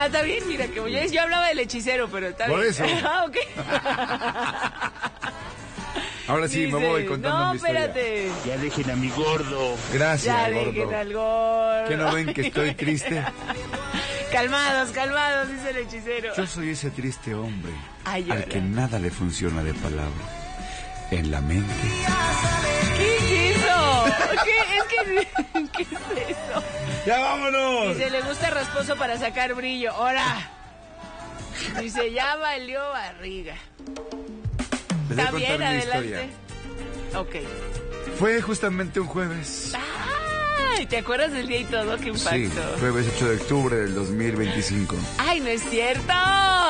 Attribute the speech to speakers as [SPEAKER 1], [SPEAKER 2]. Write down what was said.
[SPEAKER 1] Está bien, mira, que yo hablaba del hechicero, pero está bien.
[SPEAKER 2] Por eso.
[SPEAKER 1] Ah, ok.
[SPEAKER 2] Ahora sí,
[SPEAKER 1] Dice,
[SPEAKER 2] me voy contando
[SPEAKER 1] no,
[SPEAKER 2] mi historia.
[SPEAKER 1] espérate.
[SPEAKER 3] Ya dejen a mi gordo.
[SPEAKER 2] Gracias,
[SPEAKER 1] Ya
[SPEAKER 2] gordo.
[SPEAKER 1] dejen al gordo.
[SPEAKER 2] ¿Qué no ven que estoy triste?
[SPEAKER 1] Calmados, dice el hechicero.
[SPEAKER 2] Yo soy ese triste hombre
[SPEAKER 1] Ay,
[SPEAKER 2] al que nada le funciona de palabra. En la mente.
[SPEAKER 1] ¿Qué es eso? ¿Qué es eso?
[SPEAKER 2] ¡Ya vámonos!
[SPEAKER 1] Dice, le gusta rasposo para sacar brillo. ¡Hora! Dice, ya valió barriga.
[SPEAKER 2] Les voy a
[SPEAKER 1] Está
[SPEAKER 2] contar
[SPEAKER 1] bien,
[SPEAKER 2] una
[SPEAKER 1] adelante.
[SPEAKER 2] historia.
[SPEAKER 1] Ok.
[SPEAKER 2] Fue justamente un jueves.
[SPEAKER 1] Ay, ¿te acuerdas del día y todo? ¡Qué impacto!
[SPEAKER 2] Sí, jueves 8 de octubre del 2025.
[SPEAKER 1] ¡Ay, no es cierto!